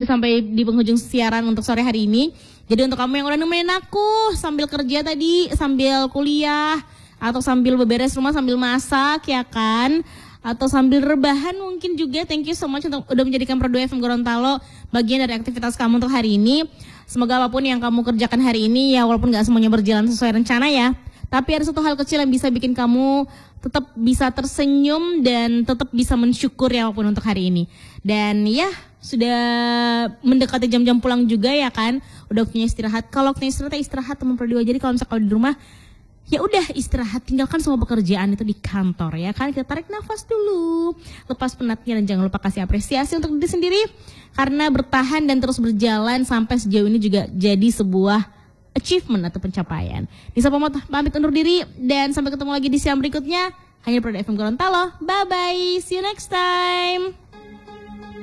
sampai di penghujung siaran untuk sore hari ini. Jadi untuk kamu yang udah nemenin aku sambil kerja tadi, sambil kuliah, atau sambil beberes rumah sambil masak ya kan, atau sambil rebahan mungkin juga, thank you so much untuk udah menjadikan Pro 2 FM Gorontalo bagian dari aktivitas kamu untuk hari ini. Semoga apapun yang kamu kerjakan hari ini ya, walaupun gak semuanya berjalan sesuai rencana ya, tapi ada satu hal kecil yang bisa bikin kamu tetap bisa tersenyum dan tetap bisa mensyukur ya walaupun untuk hari ini. Dan ya sudah mendekati jam-jam pulang juga ya kan, udah waktunya istirahat. Kalau waktunya istirahat teman Pro 2. Jadi kalau misalnya di rumah ya udah istirahat, tinggalkan semua pekerjaan itu di kantor ya kan. Kita tarik nafas dulu, lepas penatnya, dan jangan lupa kasih apresiasi untuk diri sendiri karena bertahan dan terus berjalan sampai sejauh ini juga jadi sebuah achievement atau pencapaian. Nisa pamit undur diri dan sampai ketemu lagi di siang berikutnya hanya Pro 2 FM Gorontalo. Bye bye, see you next time.